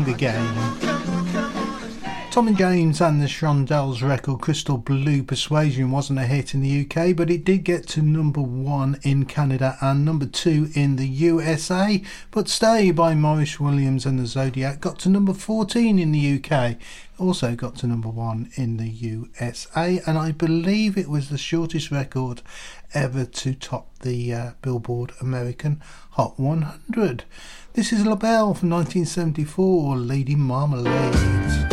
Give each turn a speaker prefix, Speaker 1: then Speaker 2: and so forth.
Speaker 1: the Game. Tommy James and the Shondells record Crystal Blue Persuasion wasn't a hit in the UK, but it did get to number 1 in Canada and number 2 in the USA. But Stay by Maurice Williams and the Zodiac got to number 14 in the UK. Also got to number 1 in the USA, and I believe it was the shortest record ever to top the Billboard American Hot 100. This is LaBelle from 1974, Lady Marmalade.